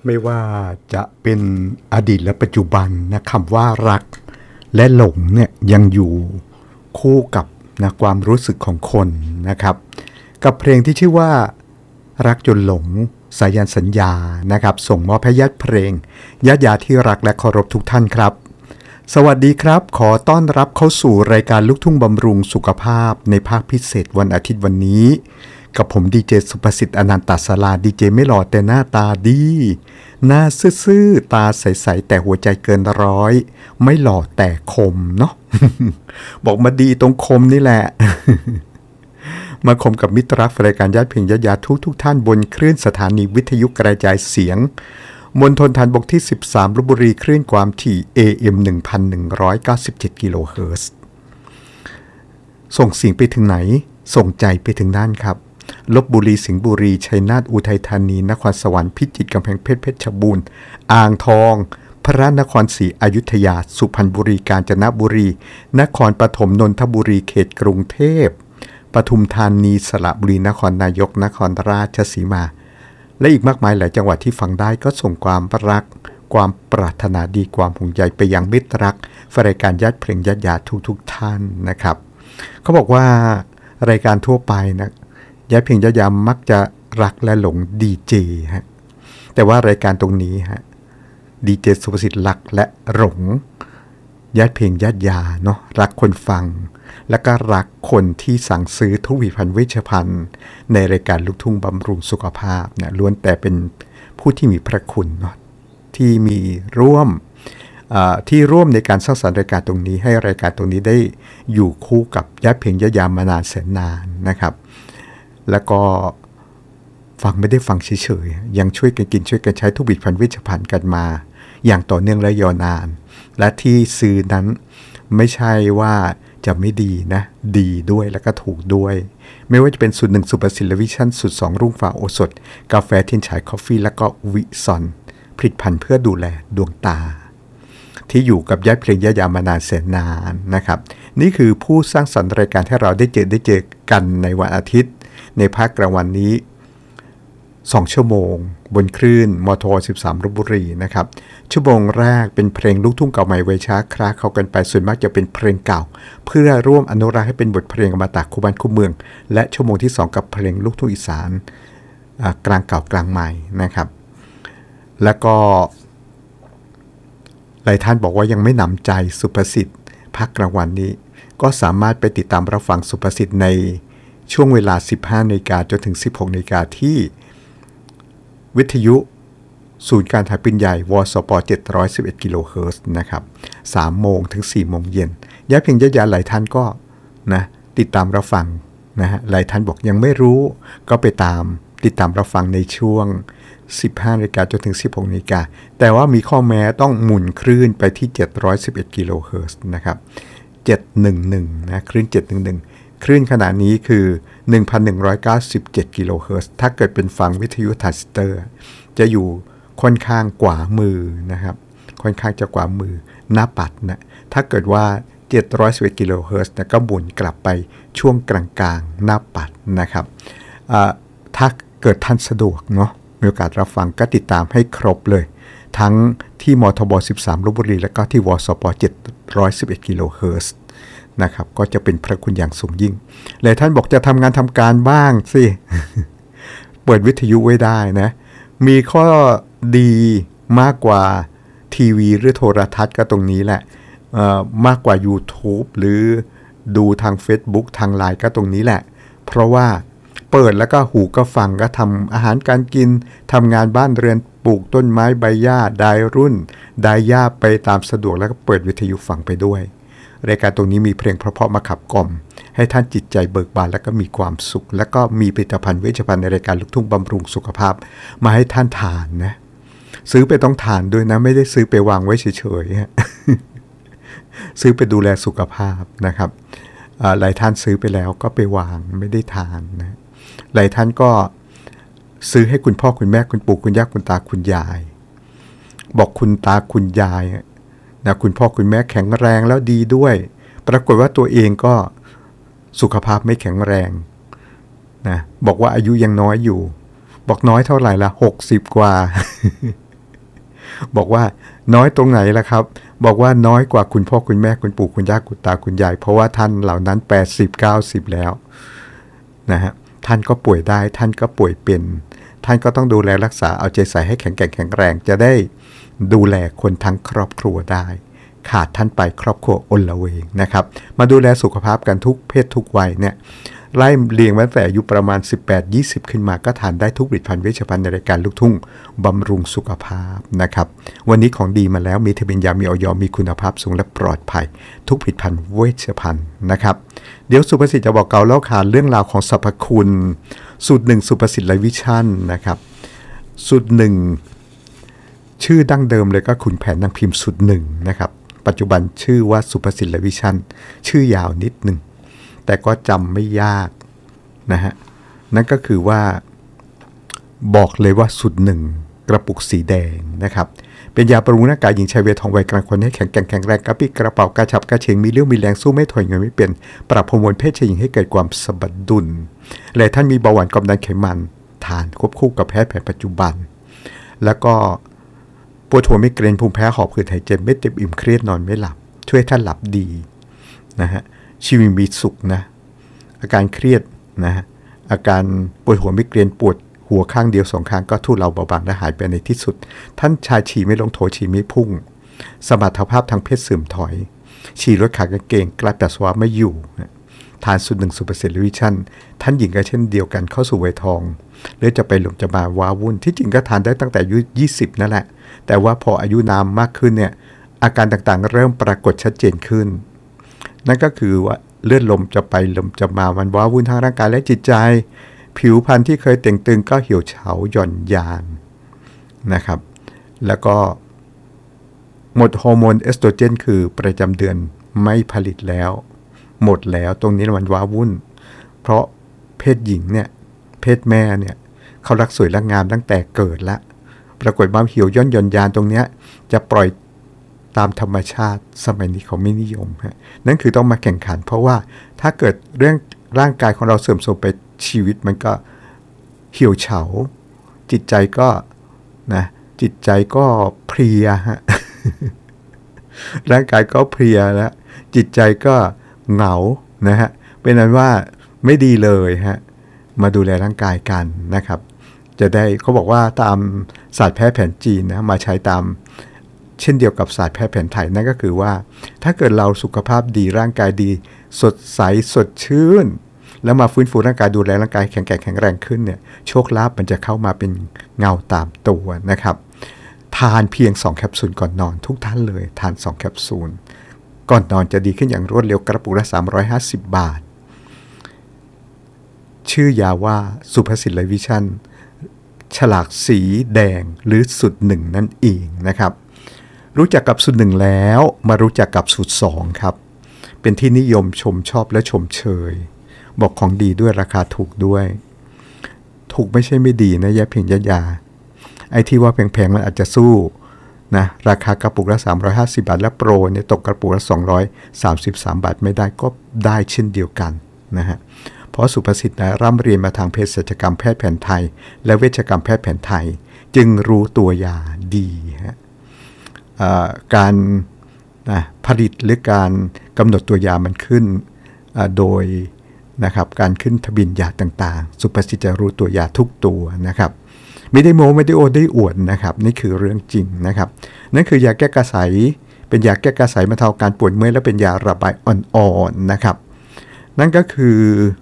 ไม่ว่าจะเป็นอดีตและปัจจุบันนะคำว่ารักและหลงเนี่ยยังอยู่คู่กับนะความรู้สึกของคนนะครับกับเพลงที่ชื่อว่ารักจนหลงสายันสัญญานะครับส่งมอบให้ญาติเพลงญาติที่รักและเคารพทุกท่านครับสวัสดีครับขอต้อนรับเข้าสู่รายการลูกทุ่งบำรุงสุขภาพในภาคพิเศษวันอาทิตย์วันนี้กับผมดีเจสุภสิทธิ์อนันตศาลาดีเจไม่หล่อแต่หน้าตาดีหน้าซื่อๆตาใสๆแต่หัวใจเกินร้อยไม่หล่อแต่คมเนาะ บอกมาดีตรงคมนี่แหละ มาคมกับมิตรรักรายการญาติเพลงญาติทุกท่านบนคลื่นสถานีวิทยุกระจายเสียงมณฑลฐานบกที่13ลพบุรีคลื่นความถี่ AM 1197 กิโลเฮิรตซ์ส่งเสียงไปถึงไหนส่งใจไปถึงนั่นครับลพบุรีสิงห์บุรีชัยนาทอุทัยธานีนครสวรรค์พิจิตรกำแพงเพชรเพชรบูรณ์อ่างทองพระนครศรีอยุธยาสุพรรณบุรีกาญจนบุรีนครปฐมนนทบุรีเขตกรุงเทพปทุมธานีสระบุรีนครนายกนครราชสีมาและอีกมากมายหลายจังหวัดที่ฟังได้ก็ส่งความรักความปรารถนาดีความห่วงใยไปยังมิตรรักรายการญาติเพลงญาติทุกท่านนะครับเขาบอกว่ารายการทั่วไปนะญาติเพลงญาติมักจะรักและหลงดีเจฮะแต่ว่ารายการตรงนี้ฮะดีเจสุภสิทธิ์รักและหลงญาติเพลงญาติเนาะรักคนฟังและก็รักคนที่สั่งซื้อทุกผลิตภัณฑ์เวชภัณฑ์ในรายการลูกทุ่งบำรุงสุขภาพเนี่ยล้วนแต่เป็นผู้ที่มีพระคุณเนาะที่มีร่วมในการสร้างสรรค์รายการตรงนี้ให้รายการตรงนี้ได้อยู่คู่กับญาติเพลงญาติมานานแสนนานนะครับแล้วก็ฟังไม่ได้ฟังเฉยๆยังช่วยกันกินช่วยกันใช้ทุกผลิตภัณฑ์เวชภัณฑ์กันมาอย่างต่อเนื่องและยาวนานและที่ซื้อนั้นไม่ใช่ว่าจะไม่ดีนะดีด้วยแล้วก็ถูกด้วยไม่ว่าจะเป็นสูตร1สูตรประสิทธิ์วิชั่นสูตร2รุ่งฟ้าโอสถกาแฟเทียนฉายคอฟฟี่แล้วก็วิซอนผลิตภัณฑ์เพื่อดูแลดวงตาที่อยู่กับญาติเพลงญาติมานานแสนนานนะครับนี่คือผู้สร้างสรรค์รายการให้เราได้เจอกันในวันอาทิตย์ในภาคกลางวันนี้2ชั่วโมงบนคลื่นมท13ลพบุรีนะครับชั่วโมงแรกเป็นเพลงลูกทุ่งเก่าใหม่ไวช้าคลาเข้ากันไปส่วนมากจะเป็นเพลงเก่าเพื่อร่วมอนุรักษ์ให้เป็นบทเพลงอมตะคู่บ้านคู่เมืองและชั่วโมงที่2กับเพลงลูกทุ่งอีสานกลางเก่ากลางใหม่นะครับแล้วก็หลายท่านบอกว่ายังไม่หนำใจสุภสิทธิ์ภาคกลางวันนี้ก็สามารถไปติดตามรับฟังสุภสิทธิ์ในช่วงเวลา 15 นาฬิกาจนถึง 16 นาฬิกาที่วิทยุศูนย์การถ่ายปืนใหญ่วสป711 กิโลเฮิรตซ์นะครับ 3 โมงถึง 4 โมงเย็นญาติเพลงญาติหลายท่านก็นะติดตามรับฟังนะฮะหลายท่านบอกยังไม่รู้ก็ไปติดตามรับฟังในช่วง 15 นาฬิกาจนถึง 16 นาฬิกาแต่ว่ามีข้อแม้ต้องหมุนคลื่นไปที่ 711 กิโลเฮิรตซ์นะครับ 711 นะคลื่น 711คลื่นขนาดนี้คือ 1,197 กิโลเฮิรตซ์ถ้าเกิดเป็นฟังวิทยุทรานซิสเตอร์จะอยู่ค่อนข้างกว่ามือนะครับค่อนข้างจะกว่ามือหน้าปัดนะถ้าเกิดว่า711กิโลเฮิรตซ์ก็หมุนกลับไปช่วงกลางๆหน้าปัดนะครับถ้าเกิดท่านสะดวกเนาะมีโอกาสรับฟังก็ติดตามให้ครบเลยทั้งที่มทบ13ลพบุรีแล้วก็ที่วสป711กิโลเฮิรตซ์นะครับก็จะเป็นพระคุณอย่างสูงยิ่งหลายท่านบอกจะทำงานทำการบ้างสิ เปิดวิทยุไว้ได้นะมีข้อดีมากกว่าทีวีหรือโทรทัศน์ก็ตรงนี้แหละมากกว่า YouTube หรือดูทาง Facebook ทาง LINE ก็ตรงนี้แหละเพราะว่าเปิดแล้วก็หูก็ฟังก็ทำอาหารการกินทำงานบ้านเรือนปลูกต้นไม้ใบหญ้าดายรุ่นดายหญ้าไปตามสะดวกแล้วก็เปิดวิทยุฟังไปด้วยรายการตรงนี้มีเพลงเพราะๆมาขับกล่อมให้ท่านจิตใจเบิกบานแล้วก็มีความสุขแล้วก็มีผลิตภัณฑ์เวชภัณฑ์ในรายการลูกทุ่งบำรุงสุขภาพมาให้ท่านทานนะซื้อไปต้องทานด้วยนะไม่ได้ซื้อไปวางไว้เฉยๆ ซื้อไปดูแลสุขภาพนะครับหลายท่านซื้อไปแล้วก็ไปวางไม่ได้ทานนะหลายท่านก็ซื้อให้คุณพ่อคุณแม่คุณปู่คุณย่าคุณตาคุณยายบอกคุณตาคุณยายนะคุณพ่อคุณแม่แข็งแรงแล้วดีด้วยปรากฏว่าตัวเองก็สุขภาพไม่แข็งแรงนะบอกว่าอายุยังน้อยอยู่บอกน้อยเท่าไหร่ละ60 กว่าบอกว่าน้อยตรงไหนล่ะครับบอกว่าน้อยกว่าคุณพ่อคุณแม่คุณปู่คุณย่าคุณตาคุณยายเพราะว่าท่านเหล่านั้น80-90แล้วนะฮะท่านก็ป่วยได้ท่านก็ป่วยเป็นท่านก็ต้องดูแลรักษาเอาใจใส่ให้แข็งแกร่งแข็งแรงจะได้ดูแลคนทั้งครอบครัวได้ขาดท่านไปครอบครัวอลเวงนะครับมาดูแลสุขภาพกันทุกเพศทุกวัยเนี่ยไล่เรียงตั้งแต่อายุประมาณ 18-20 ขึ้นมาก็ทานได้ทุกผลิตภัณฑ์เวชภัณฑ์ในรายการลูกทุ่งบำรุงสุขภาพนะครับวันนี้ของดีมาแล้วมีทะเบียนยามีออยมีคุณภาพสูงและปลอดภัยทุกผลิตภัณฑ์เวชภัณฑ์นะครับเดี๋ยวสุภสิทธิ์จะบอกเก่าเล่าขานเรื่องราวของสรรพคุณสูตรหนึ่งสุภสิทธิ์ไลฟ์วิชั่นนะครับสูตรหนึ่งชื่อดั้งเดิมเลยก็คุณแผนนางพิมพ์สูตรหนึ่งนะครับปัจจุบันชื่อว่าสุภสิทธิ์ไลฟ์วิชั่นชื่อยาวนิดนึงแต่ก็จำไม่ยากนะฮะนั่นก็คือว่าบอกเลยว่าสูตรหนึ่งกระปุกสีแดงนะครับเป็นยาบำรุงร่างกายหญิงชายวัยทองวัยกลางคนให้แข็งแกร่งแข็งแรงกระปี้กระเป๋ากระฉับกระเฉงมีเรี่ยวมีแรงสู้ไม่ถอยเงินไม่เป็นปรับฮอร์โมนเพศชายหญิงให้เกิดความสมดุลและท่านมีเบาหวานความดันไขมันทานควบคู่กับแพทย์แผนปัจจุบันแล้วก็ปวดหัวไมเกรนภูมิแพ้หอบหืดหายใจไม่เต็มอิ่มเครียดนอนไม่หลับช่วยท่านหลับดีนะฮะชีวิตมีสุขนะอาการเครียดนะฮะอาการปวดหัวไมเกรนปวดหัวข้างเดียว2ข้างก็ทุเลาเบาบางและหายไปในที่สุดท่านชายฉี่ไม่ลงโถฉี่ไม่พุ่งสมรรถภาพทางเพศเสื่อมถอยฉี่ลดขากางเกงกลัดปัสสาวะไม่อยู่ทานสูตรหนึ่งสูตรเปอร์เซ็นต์วิชั่นท่านหญิงก็เช่นเดียวกันเข้าสู่วัยทองหรือจะไปหลงจะมาว้าวุ่นที่จริงก็ทานได้ตั้งแต่อายุ20นั่นแหละแต่ว่าพออายุนามมากขึ้นเนี่ยอาการต่างๆเริ่มปรากฏชัดเจนขึ้นนั่นก็คือว่าเลือดลมจะไปลมจะมามันว้าวุ่นทางร่างกายและจิตใจผิวพรรณที่เคยเต่งตึงก็เหี่ยวเฉาหย่อนยานนะครับแล้วก็หมดฮอร์โมนเอสโตรเจนคือประจำเดือนไม่ผลิตแล้วหมดแล้วตรงนี้มันว้าวุ่นเพราะเพศหญิงเนี่ยเพศแม่เนี่ยเขารักสวยรักงามตั้งแต่เกิดแล้วปรากฏว่าเหี่ยวย่อนหย่อนยานตรงเนี้ยจะปล่อยตามธรรมชาติสมัยนี้เขาไม่นิยมฮะนั่นคือต้องมาแข่งขันเพราะว่าถ้าเกิดเรื่องร่างกายของเราเสื่อมโทรมไปชีวิตมันก็เหี่ยวเฉาจิตใจก็นะจิตใจก็เพลียฮะ ร่างกายก็เพลียแล้วจิตใจก็เหงานะฮะเป็นนั้นว่าไม่ดีเลยฮะมาดูแลร่างกายกันนะครับจะได้เขาบอกว่าตามศาสตร์แพทย์แผนจีนนะมาใช้ตามเช่นเดียวกับศาสตร์แพทย์แผนไทยนั่นก็คือว่าถ้าเกิดเราสุขภาพดีร่างกายดีสดใสสดชื่นแล้วมาฟื้นฟูร่างกายดูแลร่างกายแข็งแกร่งแข็งแรงขึ้นเนี่ยโชคลาภมันจะเข้ามาเป็นเงาตามตัวนะครับทานเพียง2แคปซูลก่อนนอนทุกท่านเลยทาน2แคปซูลก่อนนอนจะดีขึ้นอย่างรวดเร็วกระปุกละ350 บาทชื่อยาว่าสุภสิทธิ์ไลฟ์วิชั่นฉลากสีแดงหรือสูตร1นั่นเองนะครับรู้จักกับสูตร1แล้วมารู้จักกับสูตร2ครับเป็นที่นิยมชมชอบและชมเชยบอกของดีด้วยราคาถูกด้วยถูกไม่ใช่ไม่ดีนะยาเพียงยาไอ้ที่ว่าแพงๆมันอาจจะสู้นะราคากระปุกละ350 บาทและโปรเนี่ยตกกระปุกละ233 บาทไม่ได้ก็ได้เช่นเดียวกันนะฮะเพราะสุภสิทธิ์นะร่ำเรียนมาทางเภสัชกรรมแพทย์แผนไทยและเวชกรรมแพทย์แผนไทยจึงรู้ตัวยาดีฮะการผลิตหรือการกำหนดตัวยามันขึ้นโดยนะครับการขึ้นทะเบียนยาต่างๆสุภสิทธิ์จะรู้ตัวยาทุกตัวนะครับไม่ได้โม้ไม่ได้โอ้ได้อวดนะครับนี่คือเรื่องจริงนะครับนั่นคือยาแก้กระสายเป็นยาแก้กระสายบรรเทาการปวดเมื่อยและเป็นยาระบายอ่อนๆนะครับนั่นก็คือ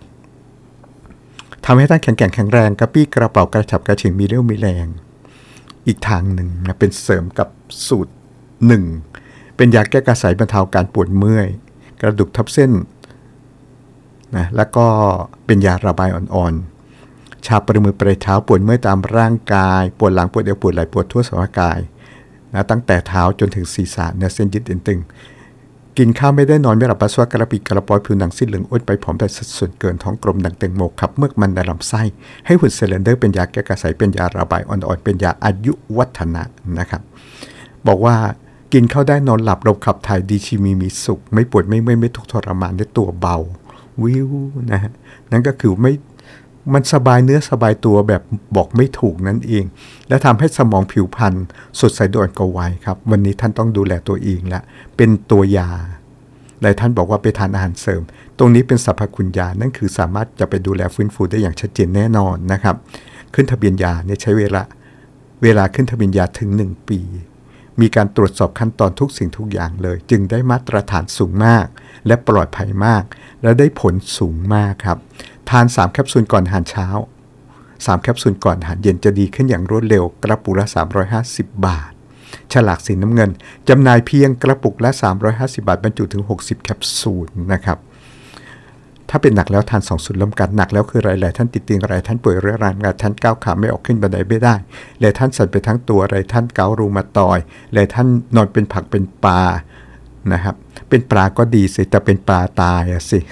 ทำให้ท่านแข็งแกร่งแข็งแรงกระปี้กระเป๋ากระฉับกระเฉงมีเรี่ยวมีแรงอีกทางหนึ่งนะเป็นเสริมกับสูตร1เป็นยาแก้กระสายบรรเทาการปวดเมื่อยกระดูกทับเส้นนะแล้วก็เป็นยาระบายอ่อนๆชาปลายมือปลายเท้าปวดเมื่อยตามร่างกายปวดหลังปวดเอวปวดไหล่ปวดทั่วร่างกายนะตั้งแต่เท้าจนถึงศีรษะเนื้อเส้นยึดเอ็นตึงกินข้าวไม่ได้นอนไม่หลับปัสสาวะกระปิดกระปอยผิวหนังสิ้นเหลืองอ้วนไปผอมแต่สัดส่วนเกินท้องกลมดังเต็งโมกขับเมือกมันในลำไส้ให้หุ่นเซเลนเดอร์เป็นยาแก้กระสายเป็นยาระบายอ่อนๆเป็นยาอายุวัฒนะนะครับบอกว่ากินข้าวได้นอนหลับระบบขับถ่ายดีชีมีสุขไม่ปวดไม่เมื่อยไม่ทุกข์ทรมานได้ตัวเบาวิวนะฮะนั่นก็คือไม่มันสบายเนื้อสบายตัวแบบบอกไม่ถูกนั่นเองและทำให้สมองผิวพรรณสดใสด่วนกว่าวัยครับวันนี้ท่านต้องดูแลตัวเองละเป็นตัวยาหลายท่านบอกว่าไปทานอาหารเสริมตรงนี้เป็นสรรพคุณยานั่นคือสามารถจะไปดูแลฟื้นฟูได้อย่างชัดเจนแน่นอนนะครับขึ้นทะเบียนยาเนี่ยใช้เวลาขึ้นทะเบียนยาถึง1 ปีมีการตรวจสอบขั้นตอนทุกสิ่งทุกอย่างเลยจึงได้มาตรฐานสูงมากและปลอดภัยมากและได้ผลสูงมากครับทาน3 แคปซูลก่อนอาหารเช้า3 แคปซูลก่อนอาหารเย็นจะดีขึ้นอย่างรวดเร็วกระปุกละ350 บาทฉลากสีน้ำเงินจำหน่ายเพียงกระปุกละ350 บาทบรรจุถึง60 แคปซูลนะครับถ้าเป็นหนักแล้วทาน2 สูตรร่วมกันหนักแล้วคืออะไรหลายท่านติดเตียงอะไรท่านป่วยเรื้อรังหลายท่านก้าวขาไม่ออกขึ้นบันไดไม่ได้หลายท่านสั่นไปทั้งตัวหลายท่านเการูมาตอยหลายท่านนอนเป็นผักเป็นปลานะครับเป็นปลาก็ดีสิแต่เป็นปลาตายอะสิ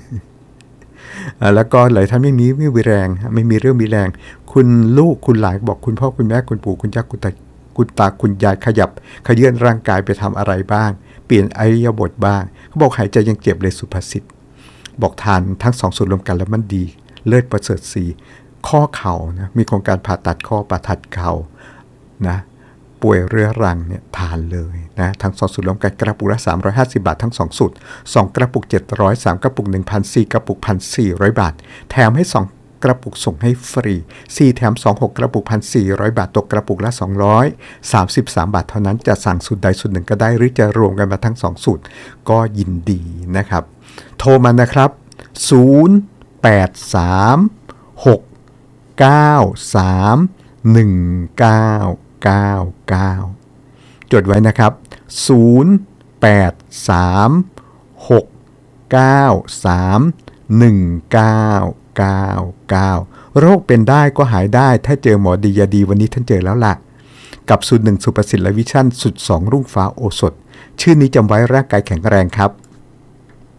แล้วก็หลายท่านไม่มีแรงไม่มีเรื่องมีแรงคุณลูกคุณหลานบอกคุณพ่อคุณแม่คุณปู่คุณย่าคุณตาคุณยายขยับขยื่นร่างกายไปทำอะไรบ้างเปลี่ยนอิริยาบถบ้างเขาบอกหายใจยังเจ็บเลยสุภาษิตบอกทานทั้ง2 สูตรรวมกันแล้วมันดีเลิศประเสริฐสีข้อเข่านะมีโครงการผ่าตัดข้อผ่าตัดเข่านะป่วยเรื้อรังเนี่ยทานเลยนะทั้ง2 สูตรรวมกันกระปุกละ350 บาททั้ง2 สูตร2 กระปุก700 3 กระปุก 1,000 4 กระปุก 1,400 บาทแถมให้2 กระปุกส่งให้ฟรี4แถม2 6 กระปุก 1,400 บาทตกกระปุกละ233 บาทเท่านั้นจะสั่งสูตรใดสูตรหนึ่งก็ได้หรือจะรวมกันมาทั้ง2 สูตรก็ยินดีนะครับโทรมานะครับ0836931999จดไว้นะครับ0836931999โรคเป็นได้ก็หายได้ถ้าเจอหมอดียาดีวันนี้ท่านเจอแล้วล่ะกับสูตร1สุประสิทธิ์และวิชั่นสูตร2รุ่งฟ้าโอสถชื่อนี้จำไว้ร่างกายแข็งแรงครับ